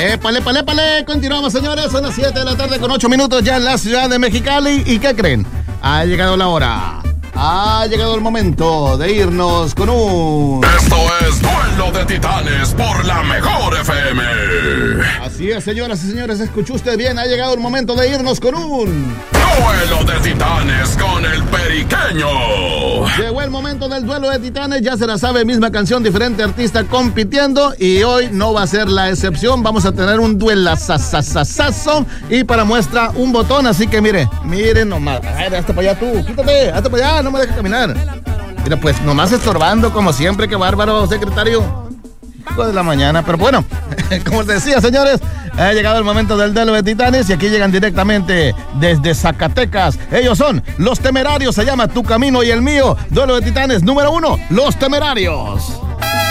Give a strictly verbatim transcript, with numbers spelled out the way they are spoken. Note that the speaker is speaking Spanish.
Épale, épale, épale. Continuamos, señores. Son las siete de la tarde con ocho minutos ya en la ciudad de Mexicali. ¿Y qué creen? Ha llegado la hora. Ha llegado el momento de irnos con un... Esto es Duelo de Titanes por la Mejor F M. Así es, señoras y señores, escuchó usted bien. Ha llegado el momento de irnos con un... Duelo de Titanes con el Periqueño. Llegó el momento del Duelo de Titanes. Ya se la sabe, misma canción, diferente artista compitiendo. Y hoy no va a ser la excepción. Vamos a tener un duelazazazazo. Y para muestra, un botón. Así que mire, miren nomás. A ver, hazte para allá tú. Quítate, hazte para allá. No me dejes caminar. Mira, pues nomás estorbando como siempre. Qué bárbaro, secretario. Hijo de la mañana. Pero bueno, como les decía, señores, ha llegado el momento del Duelo de Titanes. Y aquí llegan directamente desde Zacatecas. Ellos son Los Temerarios. Se llama Tu Camino y el Mío. Duelo de Titanes número uno, Los Temerarios.